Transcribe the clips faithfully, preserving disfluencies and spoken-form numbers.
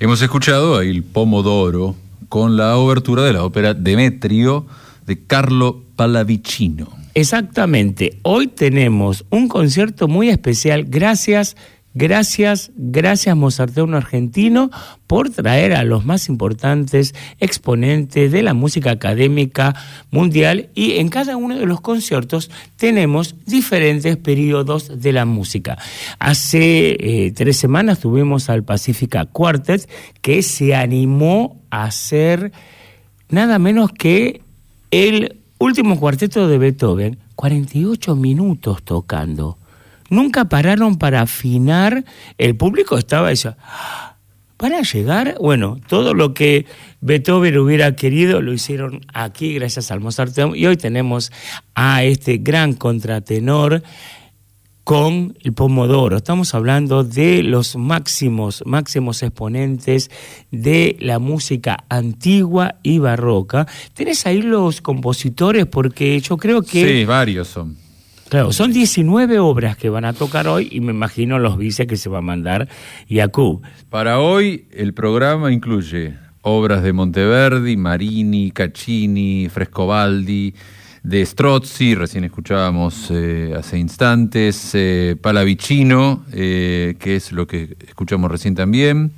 Hemos escuchado a Il Pomodoro con la obertura de la ópera Demetrio de Carlo Pallavicino. Exactamente. Hoy tenemos un concierto muy especial. Gracias, gracias, gracias Mozarteum Argentino por traer a los más importantes exponentes de la música académica mundial, y en cada uno de los conciertos tenemos diferentes periodos de la música. Hace eh, tres semanas tuvimos al Pacifica Quartet, que se animó a hacer nada menos que el último cuarteto de Beethoven, cuarenta y ocho minutos tocando. Nunca pararon para afinar, el público estaba diciendo, ¿para llegar? Bueno, todo lo que Beethoven hubiera querido lo hicieron aquí gracias al Mozarteum, y hoy tenemos a este gran contratenor con el Pomodoro. Estamos hablando de los máximos, máximos exponentes de la música antigua y barroca. ¿Tenés ahí los compositores? Porque yo creo que... Sí, varios son. Claro, son diecinueve obras que van a tocar hoy, y me imagino los vices que se va a mandar Jakub. Para hoy el programa incluye obras de Monteverdi, Marini, Caccini, Frescobaldi, de Strozzi, recién escuchábamos eh, hace instantes, eh, Pallavicino, eh, que es lo que escuchamos recién también,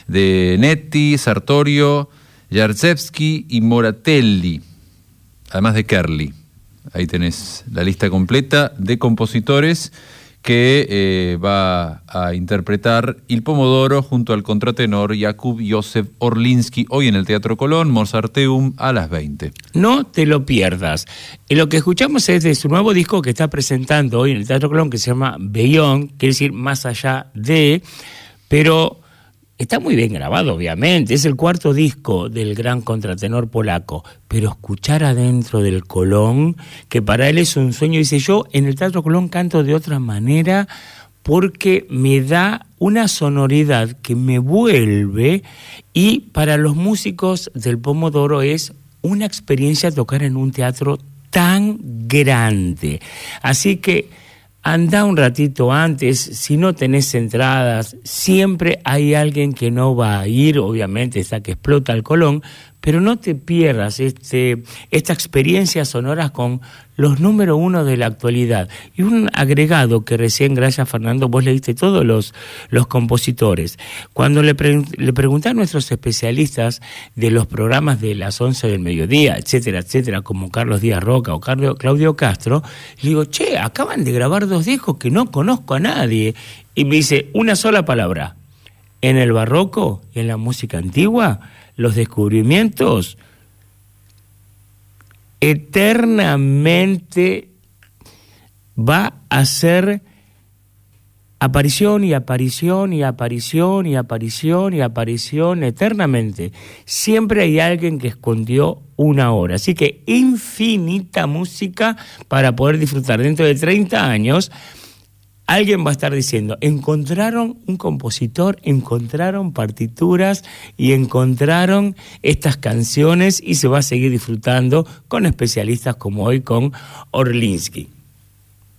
de Netti, Sartorio, Jarzewski y Moratelli, además de Kerli. Ahí tenés la lista completa de compositores que eh, va a interpretar Il Pomodoro junto al contratenor Jakub Józef Orlinsky, hoy en el Teatro Colón, Mozarteum, a las veinte. No te lo pierdas. Y lo que escuchamos es de su nuevo disco que está presentando hoy en el Teatro Colón, que se llama Beyond, quiere decir más allá de, pero está muy bien grabado, obviamente. Es el cuarto disco del gran contratenor polaco, pero escuchar adentro del Colón, que para él es un sueño. Dice, yo en el Teatro Colón canto de otra manera porque me da una sonoridad que me vuelve, y para los músicos del Pomodoro es una experiencia tocar en un teatro tan grande. Así que anda un ratito antes, si no tenés entradas, siempre hay alguien que no va a ir, obviamente hasta que explota el Colón, pero no te pierdas este, esta experiencia sonora con los número uno de la actualidad. Y un agregado que recién, gracias Fernando, vos leíste todos los, los compositores. Cuando le, pre, le pregunté a nuestros especialistas de los programas de las once del mediodía, etcétera, etcétera, como Carlos Díaz Roca o Carlos, Claudio Castro, le digo, che, acaban de grabar dos discos que no conozco a nadie. Y me dice una sola palabra: en el barroco y en la música antigua, los descubrimientos eternamente va a ser aparición y aparición y aparición y aparición y aparición eternamente. Siempre hay alguien que escondió una hora. Así que infinita música para poder disfrutar. Dentro de treinta años... alguien va a estar diciendo, encontraron un compositor, encontraron partituras y encontraron estas canciones, y se va a seguir disfrutando con especialistas como hoy con Orlinsky.